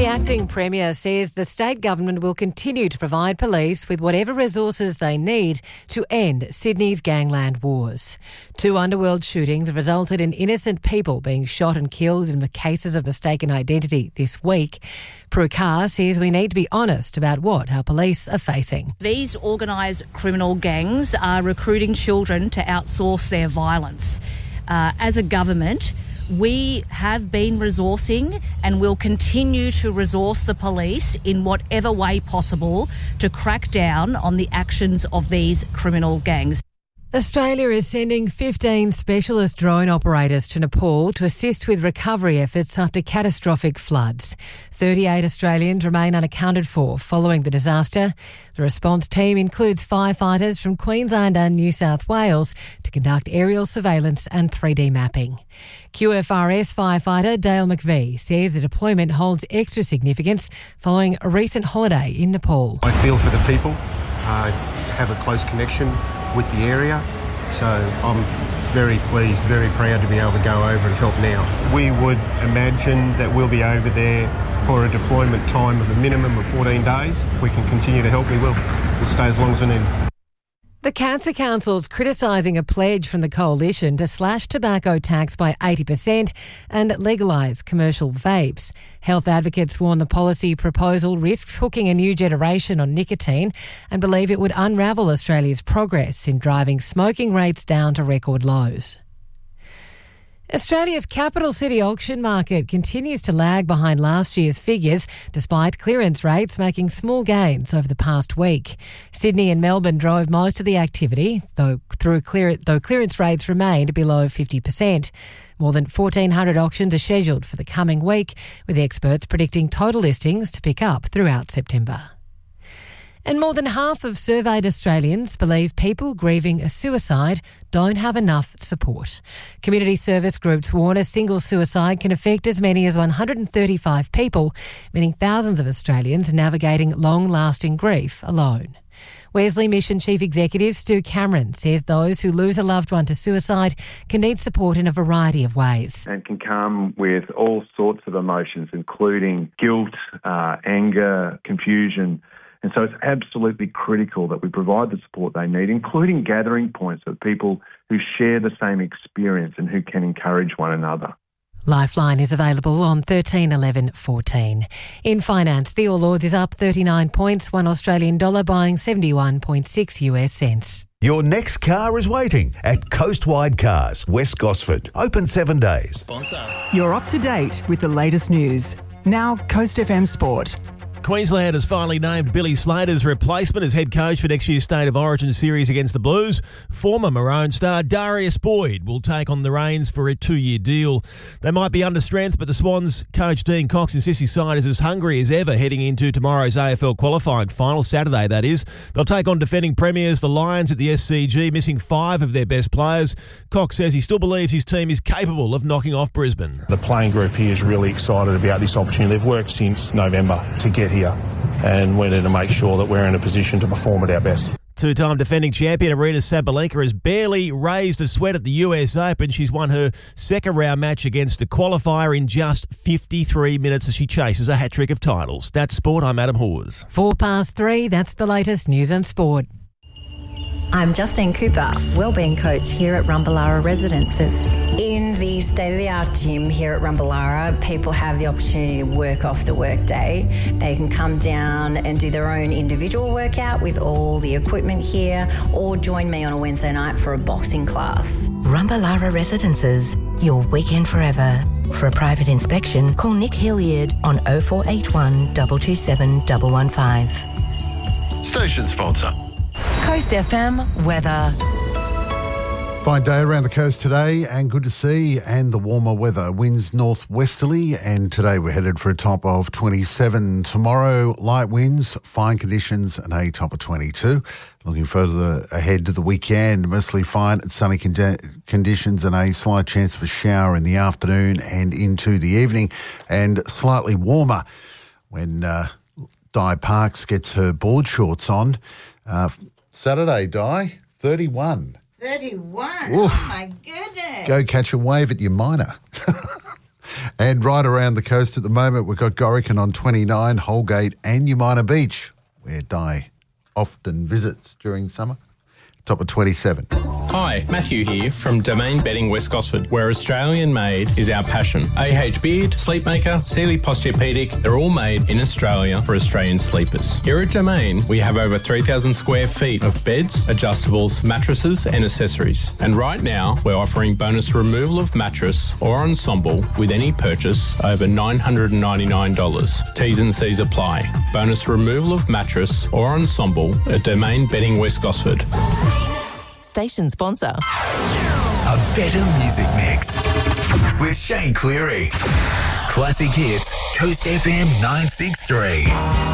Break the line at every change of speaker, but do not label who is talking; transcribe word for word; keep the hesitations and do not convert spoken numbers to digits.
The acting Premier says the state government will continue to provide police with whatever resources they need to end Sydney's gangland wars. Two underworld shootings have resulted in innocent people being shot and killed in the cases of mistaken identity this week. Prue Carr says we need to be honest about what our police are facing.
These organised criminal gangs are recruiting children to outsource their violence. Uh, as a government, we have been resourcing and will continue to resource the police in whatever way possible to crack down on the actions of these criminal gangs.
Australia is sending fifteen specialist drone operators to Nepal to assist with recovery efforts after catastrophic floods. thirty-eight Australians remain unaccounted for following the disaster. The response team includes firefighters from Queensland and New South Wales to conduct aerial surveillance and three D mapping. Q F R S firefighter Dale McVie says the deployment holds extra significance following a recent holiday in Nepal.
I feel for the people, uh, have a close connection with the area, so I'm very pleased, very proud to be able to go over and help now. We would imagine that we'll be over there for a deployment time of a minimum of fourteen days. If we can continue to help, we will. We'll stay as long as we need.
The Cancer Council's criticising a pledge from the Coalition to slash tobacco tax by eighty percent and legalise commercial vapes. Health advocates warn the policy proposal risks hooking a new generation on nicotine and believe it would unravel Australia's progress in driving smoking rates down to record lows. Australia's capital city auction market continues to lag behind last year's figures, despite clearance rates making small gains over the past week. Sydney and Melbourne drove most of the activity, though through clear, though clearance rates remained below fifty percent. More than fourteen hundred auctions are scheduled for the coming week, with experts predicting total listings to pick up throughout September. And more than half of surveyed Australians believe people grieving a suicide don't have enough support. Community service groups warn a single suicide can affect as many as one hundred thirty-five people, meaning thousands of Australians navigating long-lasting grief alone. Wesley Mission Chief Executive Stu Cameron says those who lose a loved one to suicide can need support in a variety of ways.
And can come with all sorts of emotions, including guilt, uh, anger, confusion. And so it's absolutely critical that we provide the support they need, including gathering points of people who share the same experience and who can encourage one another.
Lifeline is available on thirteen eleven fourteen. In finance, the All Ords is up thirty-nine points, one Australian dollar buying seventy-one point six US cents.
Your next car is waiting at Coastwide Cars, West Gosford. Open seven days.
Sponsor.
You're up to date with the latest news. Now, Coast F M Sport.
Queensland has finally named Billy Slater's replacement as head coach for next year's State of Origin series against the Blues. Former Maroon star Darius Boyd will take on the reins for a two-year deal. They might be under strength, but the Swans coach Dean Cox insists his side is as hungry as ever heading into tomorrow's A F L qualifying final, Saturday that is. They'll take on defending premiers, the Lions, at the S C G, missing five of their best players. Cox says he still believes his team is capable of knocking off Brisbane.
The playing group here is really excited about this opportunity. They've worked since November to get here, and we're there to make sure that we're in a position to perform at our best.
Two-time defending champion Aryna Sabalenka has barely raised a sweat at the U S Open. She's won her second round match against a qualifier in just fifty-three minutes as she chases a hat-trick of titles. That's sport. I'm Adam Hawes.
Four past three, that's the latest news and sport.
I'm Justine Cooper, wellbeing coach here at Rumballara Residences. In the state-of-the-art gym here at Rumballara, people have the opportunity to work off the workday. They can come down and do their own individual workout with all the equipment here, or join me on a Wednesday night for a boxing class.
Rumballara Residences, your weekend forever. For a private inspection, call Nick Hilliard on oh four eight one, two two seven, one one five.
Station sponsor.
Coast F M weather.
Fine day around the coast today and good to see, and the warmer weather. Winds northwesterly, and today we're headed for a top of twenty-seven. Tomorrow, light winds, fine conditions and a top of twenty-two. Looking further ahead to the weekend, mostly fine and sunny con- conditions and a slight chance of a shower in the afternoon and into the evening, and slightly warmer when uh, Di Parks gets her board shorts on. Uh, Saturday, Di, thirty-one.
thirty-one?
Oof.
Oh, my goodness.
Go catch a wave at your minor. And right around the coast at the moment, we've got Gorican on twenty-nine, Holgate and Umina Beach, where Di often visits during summer. Top of twenty-seven.
Hi, Matthew here from Domain Bedding West Gosford, where Australian made is our passion. A H Beard, Sleepmaker, Sealy Posturepedic, they're all made in Australia for Australian sleepers. Here at Domain, we have over three thousand square feet of beds, adjustables, mattresses and accessories. And right now, we're offering bonus removal of mattress or ensemble with any purchase over nine hundred ninety-nine dollars. T's and C's apply. Bonus removal of mattress or ensemble at Domain Bedding West Gosford.
Station sponsor.
A better music mix with Shane Cleary. Classic hits, Coast F M nine six three.